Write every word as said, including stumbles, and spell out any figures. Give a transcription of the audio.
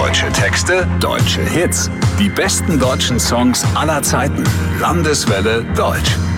Deutsche Texte, deutsche Hits. Die besten deutschen Songs aller Zeiten. Landeswelle Deutsch.